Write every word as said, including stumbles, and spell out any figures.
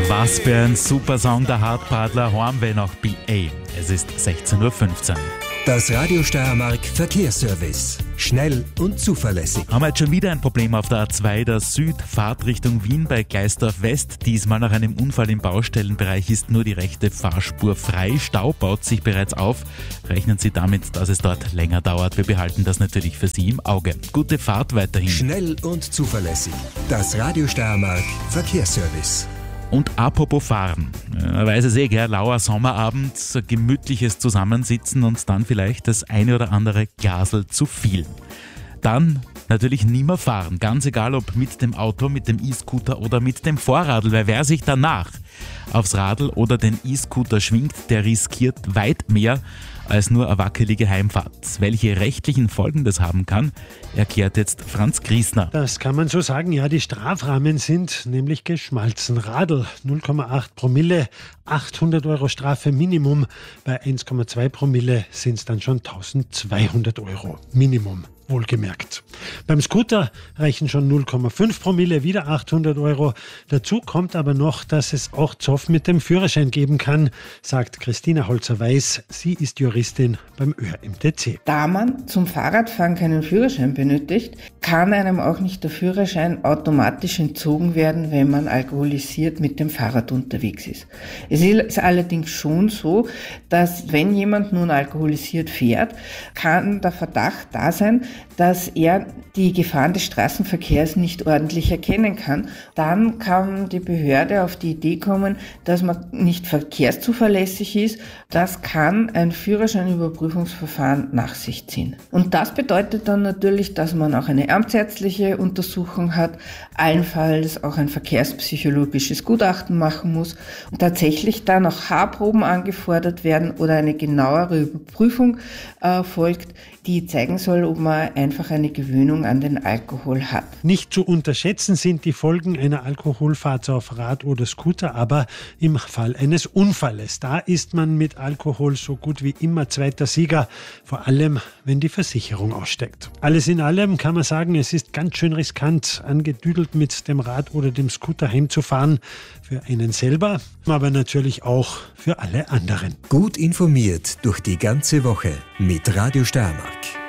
Was für ein super Song, der Hartpadler Hornweh nach B A. Es ist sechzehn Uhr fünfzehn. Das Radio Steiermark Verkehrsservice. Schnell und zuverlässig. Haben wir jetzt schon wieder ein Problem auf der A zwei, der Südfahrt Richtung Wien bei Gleisdorf West. Diesmal nach einem Unfall im Baustellenbereich ist nur die rechte Fahrspur frei. Stau baut sich bereits auf. Rechnen Sie damit, dass es dort länger dauert. Wir behalten das natürlich für Sie im Auge. Gute Fahrt weiterhin. Schnell und zuverlässig. Das Radio Steiermark Verkehrsservice. Und apropos Fahren, man weiß es eh, gell, lauer Sommerabend, so gemütliches Zusammensitzen und dann vielleicht das eine oder andere Glasel zu viel. Dann natürlich nie mehr fahren, ganz egal ob mit dem Auto, mit dem E-Scooter oder mit dem Vorradl, weil wer sich danach aufs Radl oder den E-Scooter schwingt, der riskiert weit mehr als nur eine wackelige Heimfahrt. Welche rechtlichen Folgen das haben kann, erklärt jetzt Franz Griesner. Das kann man so sagen, ja, die Strafrahmen sind nämlich geschmalzen. Radl null Komma acht Promille, achthundert Euro Strafe Minimum. Bei eins Komma zwei Promille sind es dann schon eintausendzweihundert Euro Minimum. Wohlgemerkt. Beim Scooter reichen schon null Komma fünf Promille, wieder achthundert Euro. Dazu kommt aber noch, dass es auch Zoff mit dem Führerschein geben kann, sagt Christina Holzer-Weiß. Sie ist Juristin beim Ö R M T C. Da man zum Fahrradfahren keinen Führerschein benötigt, kann einem auch nicht der Führerschein automatisch entzogen werden, wenn man alkoholisiert mit dem Fahrrad unterwegs ist. Es ist allerdings schon so, dass wenn jemand nun alkoholisiert fährt, kann der Verdacht da sein, dass er die Gefahren des Straßenverkehrs nicht ordentlich erkennen kann. Dann kann die Behörde auf die Idee kommen, dass man nicht verkehrszuverlässig ist. Das kann ein Führerscheinüberprüfungsverfahren nach sich ziehen. Und das bedeutet dann natürlich, dass man auch eine amtsärztliche Untersuchung hat, allenfalls auch ein verkehrspsychologisches Gutachten machen muss und tatsächlich dann auch Haarproben angefordert werden oder eine genauere Überprüfung äh, folgt, die zeigen soll, ob man einfach eine Gewöhnung an den Alkohol hat. Nicht zu unterschätzen sind die Folgen einer Alkoholfahrt auf Rad oder Scooter, aber im Fall eines Unfalles, da ist man mit Alkohol so gut wie immer zweiter Sieger, vor allem wenn die Versicherung aussteigt. Alles in allem kann man sagen, es ist ganz schön riskant, angedüdelt mit dem Rad oder dem Scooter heimzufahren, für einen selber, aber natürlich auch für alle anderen. Gut informiert durch die ganze Woche mit Radio Steiermark.